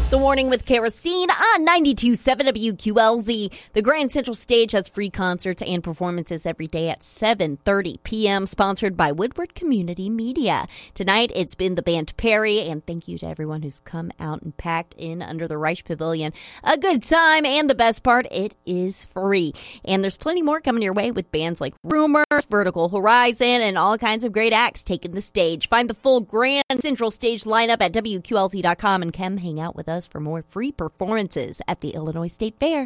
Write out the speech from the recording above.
The Morning with Kerosene on 92.7 WQLZ. The Grand Central Stage has free concerts and performances every day at 7:30 p.m., sponsored by Woodward Community Media. Tonight, it's been the band Perry, and thank you to everyone who's come out and packed in under the Reich Pavilion. A good time, and the best part, it is free. And there's plenty more coming your way with bands like Rumors, Vertical Horizon, and all kinds of great acts taking the stage. Find the full Grand Central Stage lineup at WQLZ.com and come hang out with us for more free performances at the Illinois State Fair.